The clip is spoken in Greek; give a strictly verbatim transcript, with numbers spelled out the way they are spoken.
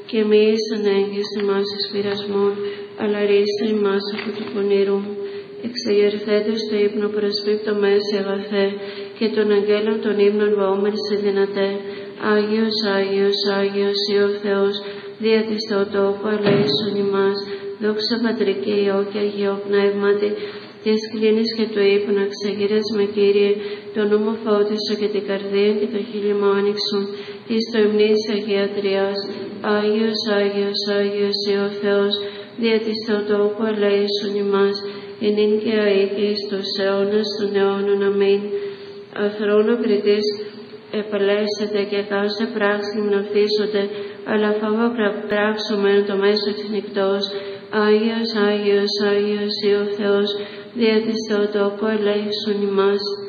και μη εις ανέγγις ημάς εις πειρασμόν, αλλά ρίσε ημάς από του πονηρού. Εξεγερθέντος το ύπνο προσπίπτωμαι σε αγαθέ, και των αγγέλων των ύμνων βαούμεν σε δυνατέ. Άγιος, Άγιος, Άγιος, Υ ο Θεός, δια της Θεοτόκου ελέησον ημάς. Δόξα Πατρί και Υιό και Αγιό Πνεύματι, της κλίνης και του ύπνου εξαγείρες με Κύριε, τον νόμο φώτισο και την καρδία και το χείλη μου άνοιξον, εις το υμνής Αγία Τριάς. Άγιος, Άγιος, Άγιος, Υ ο Θεός, δια της Θεοτόκου ελέησον ημάς, ενήν και αεί και εις τους αιώνας των αιώνων. Αμήν. Αθρόνο κριτής επελέσσεται και κάθε πράξη μναυτίζονται, αλλά φόβο πράξομεν το μέσο της νυχτός. Άγιος, Άγιος, Άγιος, Υ ο Θεός, δια της Θεοτόκου ελέησον ημάς.